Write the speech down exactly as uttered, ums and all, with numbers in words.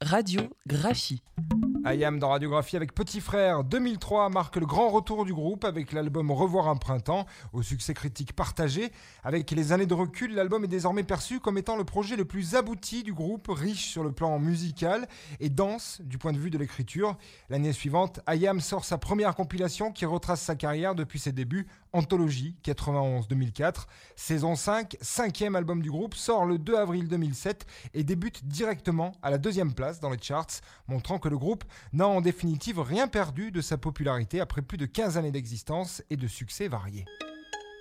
Radiographie. Ayam dans Radiographie avec Petit Frère. deux mille trois marque le grand retour du groupe avec l'album Revoir un printemps, au succès critique partagé. Avec les années de recul, l'album est désormais perçu comme étant le projet le plus abouti du groupe, riche sur le plan musical et dense du point de vue de l'écriture. L'année suivante, Ayam sort sa première compilation qui retrace sa carrière depuis ses débuts, Anthologie quatre-vingt-onze deux mille quatre. Saison cinq, cinquième album du groupe, sort le deux avril deux mille sept et débute directement à la deuxième place dans les charts, montrant que le groupe n'a en définitive rien perdu de sa popularité après plus de quinze années d'existence et de succès variés.